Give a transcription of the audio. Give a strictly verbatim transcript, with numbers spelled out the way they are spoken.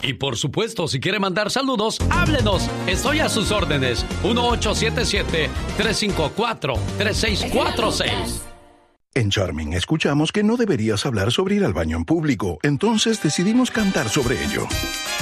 Y por supuesto, si quiere mandar saludos, háblenos. Estoy a sus órdenes. uno ocho siete siete, tres cinco cuatro, tres seis cuatro seis. En Charming escuchamos que no deberías hablar sobre ir al baño en público, entonces decidimos cantar sobre ello.